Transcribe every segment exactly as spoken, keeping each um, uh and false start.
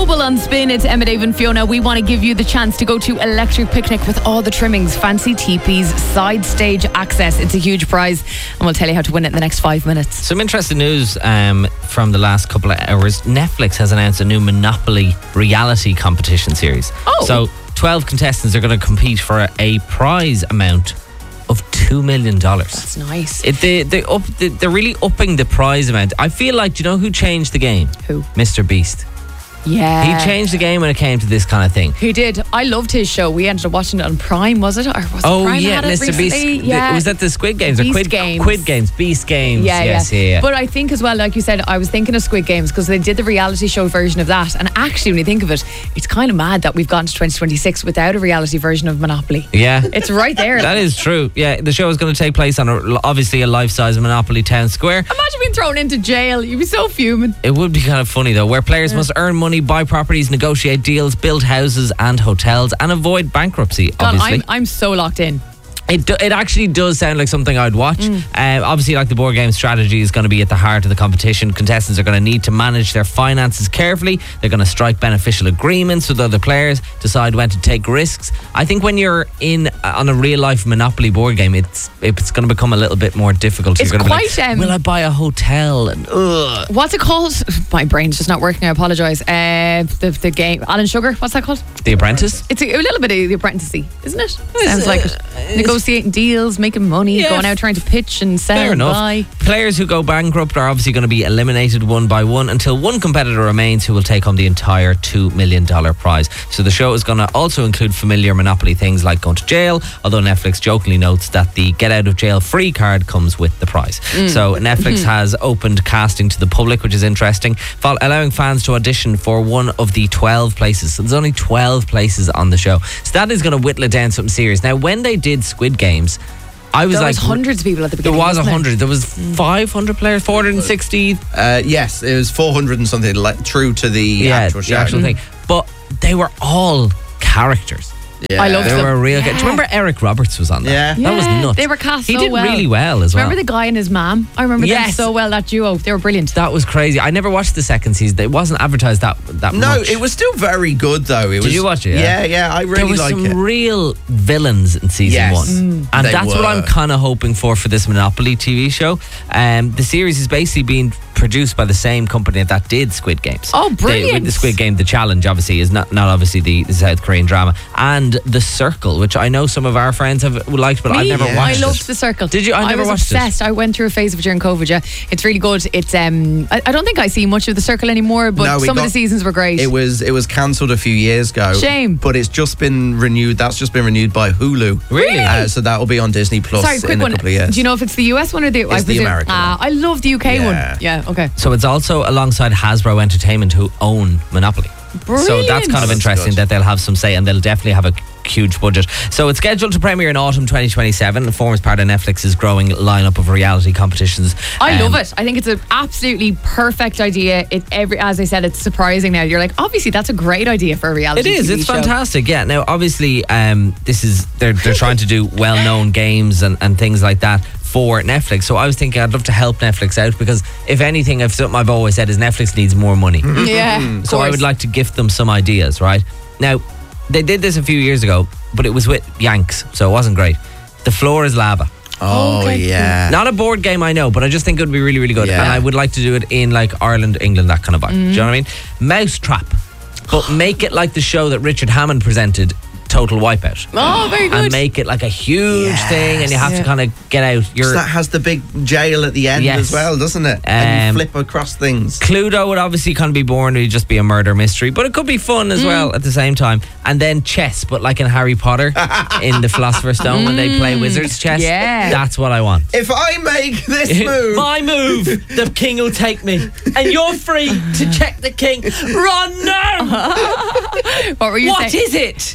Global on Spin. It's Emma, Dave and Fiona. We want to give you the chance to go to Electric Picnic with all the trimmings, fancy teepees, side stage access. It's a huge prize, and we'll tell you how to win it in the next five minutes. Some interesting news um, from the last couple of hours. Netflix has announced a new Monopoly reality competition series. Oh. So twelve contestants are going to compete for a, a prize amount of two million dollars. That's nice. It, they, they up, they, they're really upping the prize amount. I feel like, do you know who changed the game? Who? Mister Beast. Yeah. He changed the game when it came to this kind of thing. He did. I loved his show. We ended up watching it on Prime, was it? Or was Oh it Prime yeah, had it Mister Beast. recently? The- Yeah. was that the Squid Games or Beast Quid Games. Quid Games? Beast Games. Yeah, yes, yeah. yeah, yeah. But I think as well, like you said, I was thinking of Squid Games because they did the reality show version of that. And actually, when you think of it, it's kind of mad that we've gone to twenty twenty-six without a reality version of Monopoly. Yeah. It's right there. That is true. Yeah, the show is going to take place on a, obviously a life-size Monopoly town square. Imagine being thrown into jail. You'd be so fuming. It would be kind of funny though, where players Yeah. must earn money, buy properties, negotiate deals, build houses and hotels, and avoid bankruptcy. God, Obviously, I'm, I'm so locked in. It do, it actually does sound like something I'd watch. Mm. Uh, obviously, like the board game strategy is going to be at the heart of the competition. Contestants are going to need to manage their finances carefully. They're going to strike beneficial agreements with other players, decide when to take risks. I think when you're in uh, on a real life Monopoly board game, it's it's going to become a little bit more difficult. It's you're going to quite, be like, um, will I buy a hotel? And ugh. What's it called? My brain's just not working. I apologise. Uh, the the game Alan Sugar. What's that called? The Apprentice. It's a, a little bit of the Apprenticey, isn't it? It's, Sounds like it. uh, Negotiating deals, making money, Yeah. going out trying to pitch and sell Fair and enough. buy. Players who go bankrupt are obviously going to be eliminated one by one until one competitor remains who will take home the entire two million dollars prize. So the show is going to also include familiar Monopoly things like going to jail, although Netflix jokingly notes that the get out of jail free card comes with the prize. So Netflix has opened casting to the public, which is interesting, fol- allowing fans to audition for one of the twelve places. So there's only twelve places on the show. So that is going to whittle it down something serious. Now, when they did Squid Games, I was There like, was hundreds of people at the there beginning. was a wasn't hundred. There was five hundred players, four hundred and sixty. Uh, yes, it was four hundred and something, like, true to the Yeah, actual the show. actual thing. But they were all characters. Yeah. I loved They them. were real. Yeah. Do you remember Eric Roberts was on that? Yeah. that was Yeah, nuts. they were cast He so did well. really well as well. Remember the guy and his mom? I remember them Yes. so well, that duo. They were brilliant. That was crazy. I never watched the second season. It wasn't advertised that that No, much. it was still very good though. It Did was, you watch it? Yeah, Yeah, yeah, I really there were like some it. real villains in season Yes. one, Mm. and They that's what were. I'm kind of hoping for for this Monopoly T V show. Um, the series is basically being produced by the same company that did Squid Games. Oh, They- brilliant. with the Squid Game, the challenge obviously is not not obviously the, the South Korean drama, and The Circle, which I know some of our friends have liked, but I've Me? never Yeah. watched I loved it. The Circle. Did you? I never was watched it. obsessed. I went through a phase of it during COVID. Yeah, it's really good. It's um, I, I don't think I see much of The Circle anymore, but No, we some of got- the seasons were great. It was it was cancelled a few years ago. Shame. But it's just been renewed. That's just been renewed by Hulu. Really? Uh, so that will be on Disney Plus Sorry, quick in a one. couple of years. Do you know if it's the U S one or the? I It's the presume- American Ah, I love the U K Yeah. one. Yeah. Okay. So it's also alongside Hasbro Entertainment, who own Monopoly. So that's kind of Brilliant. interesting That's good. that they'll have some say, and they'll definitely have a huge budget. So it's scheduled to premiere in autumn twenty twenty-seven. It forms part of Netflix's growing lineup of reality competitions. I Um, love it. I think it's an absolutely perfect idea. It every as I said, it's surprising now. You're like, obviously, that's a great idea for a reality. It is. T V It's show. fantastic. Yeah. Now, obviously, um, this is they're they're trying to do well-known games and, and things like that for Netflix. So I was thinking I'd love to help Netflix out, because if anything, if something I've always said is Netflix needs more money. Yeah. of So I course. would like to gift them some ideas, right? Now, they did this a few years ago, but it was with Yanks, so it wasn't great. The Floor is Lava. Oh Okay, yeah. Not a board game, I know, but I just think it would be really, really good. Yeah. And I would like to do it in like Ireland, England, that kind of vibe. Do you know what I mean? Mousetrap. But make it like the show that Richard Hammond presented, Total Wipeout. Oh, very good. And make it like a huge Yes. thing, and you have Yeah. to kind of get out. Your that has the big jail at the end Yes. as well, doesn't it? and Um, you flip across things. Cluedo would obviously kind of be boring. It'd just be a murder mystery, but it could be fun as well at the same time. And then chess, but like in Harry Potter, in the Philosopher's Stone when they play wizards chess. Yeah. That's what I want. If I make this move, My move, the king will take me, and you're free to check the king. Run now! What were you What saying? is it? Callum, you're such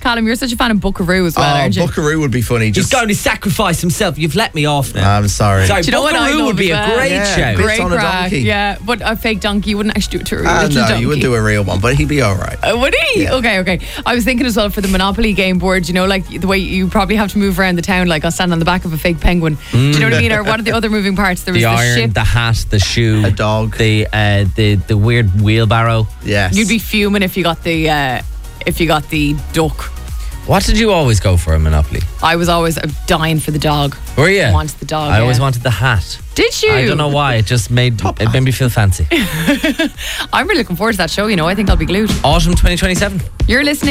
such a fan of Buckaroo as well, Oh, aren't you? Buckaroo would be funny. He's Just, going to sacrifice himself. You've let me off now. I'm sorry. Sorry, Do you know what I Buckaroo love would be as a well? great Yeah, show. great. Great on a crack, donkey. yeah. But a fake donkey, you wouldn't actually do it to a real Ah, little no, donkey. you would do a real one, but he'd be all right. Uh, would he? Yeah. Okay, okay. I was thinking as well for the Monopoly game board, you know, like the way you probably have to move around the town, like I'll stand on the back of a fake penguin. Do you know what I mean? Or what are the other moving parts? There was The the, iron, ship. the hat, the shoe, A dog. the uh, the the weird wheelbarrow. Yes. You'd be fuming if you got the uh, if you got the duck. What did you always go for in Monopoly? I was always uh, dying for the dog. Were you? I wanted the dog. I always yeah. wanted the hat. Did you? I don't know why. It just made it made me feel fancy. I'm really looking forward to that show. You know, I think I'll be glued. Autumn twenty twenty-seven. You're listening.